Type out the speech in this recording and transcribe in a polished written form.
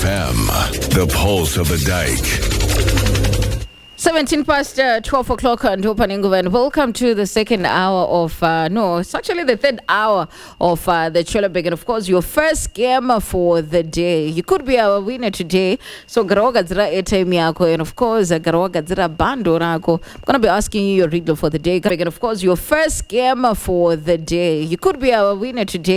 FM, the pulse of the dike. 17 past 12 o'clock and opening, and welcome to the second hour of no, it's actually the third hour of the Cholo Big, and of course your first game for the day. You could be our winner today, so garawagadzira airtime yako, and of course garawagadzira bando rako. I'm gonna be asking you your riddle for the day, and of course your first game for the day. You could be our winner today.